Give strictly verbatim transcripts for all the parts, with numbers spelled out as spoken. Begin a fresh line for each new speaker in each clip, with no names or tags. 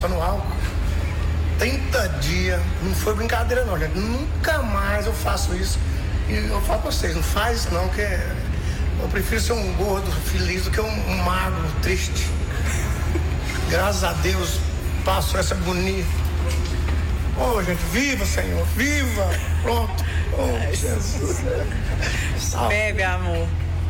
no álcool. trinta dias, não foi brincadeira não, gente. Nunca mais eu faço isso. E eu falo pra vocês, não faz isso não, que eu prefiro ser um gordo feliz do que um, um magro triste. Graças a Deus, passo essa agonia. Ô, oh, gente, viva, Senhor, viva! Pronto. Oh, Jesus.
Bebe, amor.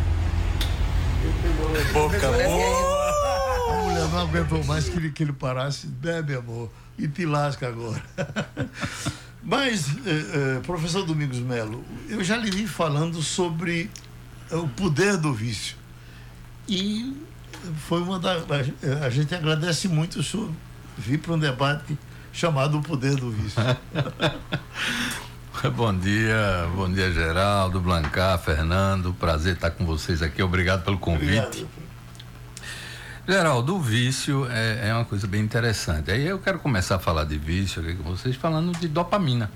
Boca boa.
A mulher não aguentou mais que ele, que ele parasse. Bebe, amor, e te lasca agora. Mas, eh, eh, professor Domingos Melo, eu já lhe vi falando sobre o poder do vício. E foi uma da. A, a gente agradece muito o senhor vir para um debate chamado O Poder do Vício.
Bom dia, bom dia Geraldo, Blancar, Fernando, prazer estar com vocês aqui, obrigado pelo convite. Obrigado. Geraldo, o vício é, é uma coisa bem interessante. Aí eu quero começar a falar de vício aqui com vocês falando de dopamina.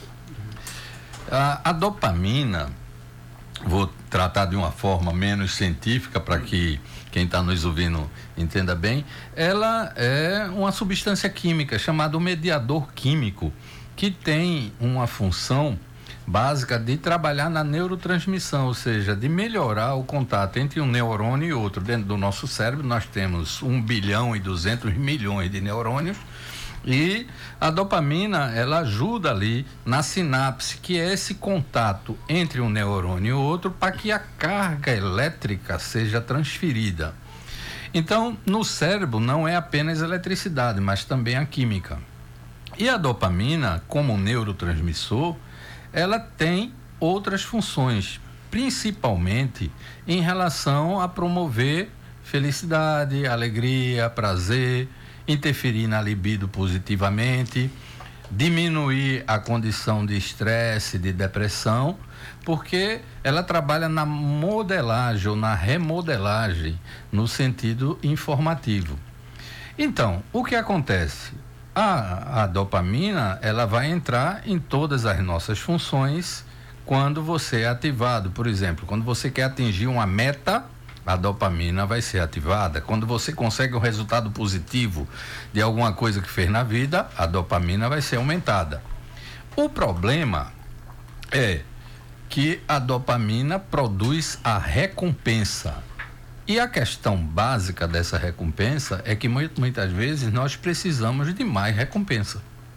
A, a dopamina, vou tratar de uma forma menos científica para que quem está nos ouvindo entenda bem, ela é uma substância química chamada mediador químico, que tem uma função básica de trabalhar na neurotransmissão, ou seja, de melhorar o contato entre um neurônio e outro. Dentro do nosso cérebro nós temos um bilhão e duzentos milhões de neurônios e a dopamina, ela ajuda ali na sinapse, que é esse contato entre um neurônio e outro, para que a carga elétrica seja transferida. Então, no cérebro não é apenas eletricidade, mas também a química. E a dopamina, como neurotransmissor, ela tem outras funções, principalmente em relação a promover felicidade, alegria, prazer, interferir na libido positivamente, diminuir a condição de estresse, de depressão, porque ela trabalha na modelagem ou na remodelagem no sentido informativo. Então, o que acontece? A, a dopamina, ela vai entrar em todas as nossas funções quando você é ativado. Por exemplo, quando você quer atingir uma meta, a dopamina vai ser ativada. Quando você consegue um resultado positivo de alguma coisa que fez na vida, a dopamina vai ser aumentada. O problema é que a dopamina produz a recompensa. E a questão básica dessa recompensa é que muitas vezes nós precisamos de mais recompensa.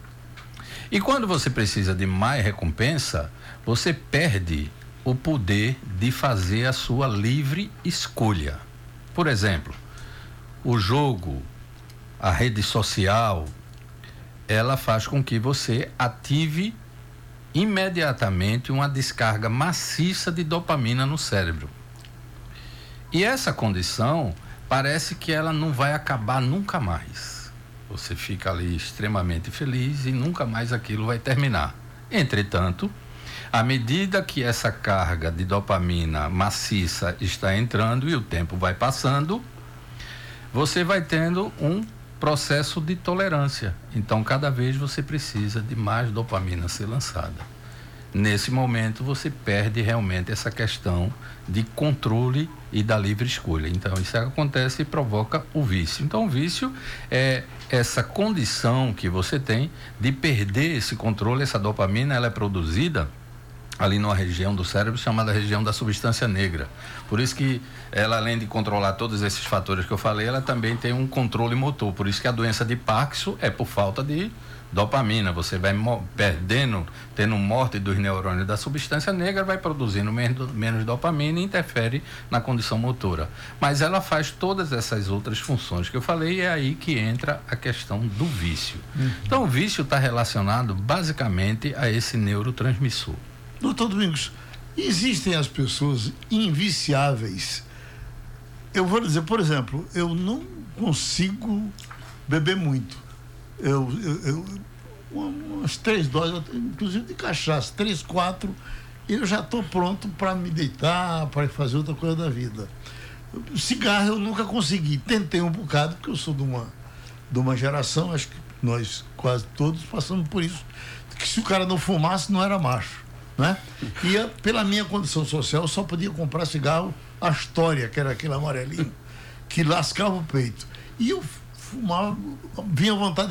E quando você precisa de mais recompensa, você perde o poder de fazer a sua livre escolha. Por exemplo, o jogo, a rede social, ela faz com que você ative imediatamente uma descarga maciça de dopamina no cérebro. E essa condição parece que ela não vai acabar nunca mais. Você fica ali extremamente feliz e nunca mais aquilo vai terminar. Entretanto, à medida que essa carga de dopamina maciça está entrando e o tempo vai passando, você vai tendo um processo de tolerância. Então, cada vez você precisa de mais dopamina ser lançada. Nesse momento, você perde realmente essa questão de controle e da livre escolha. Então, isso acontece e provoca o vício. Então, o vício é essa condição que você tem de perder esse controle. Essa dopamina, ela é produzida ali numa região do cérebro chamada região da substância negra. Por isso que ela, além de controlar todos esses fatores que eu falei, ela também tem um controle motor. Por isso que a doença de Parkinson é por falta de dopamina. Você vai perdendo, tendo morte dos neurônios da substância negra, vai produzindo menos, menos dopamina e interfere na condição motora. Mas ela faz todas essas outras funções que eu falei, e é aí que entra a questão do vício. Uhum. Então, o vício está relacionado basicamente a esse neurotransmissor.
Doutor Domingos, existem as pessoas inviciáveis. Eu vou dizer, por exemplo, eu não consigo beber muito. Eu, eu, eu umas três doses, inclusive de cachaça, três, quatro, e eu já estou pronto para me deitar, para fazer outra coisa da vida. Cigarro eu nunca consegui. Tentei um bocado, porque eu sou de uma, de uma geração, acho que nós quase todos passamos por isso, que se o cara não fumasse, não era macho. Né? E eu, pela minha condição social, eu só podia comprar cigarro Astoria, que era aquele amarelinho que lascava o peito, e eu fumava, vinha vontade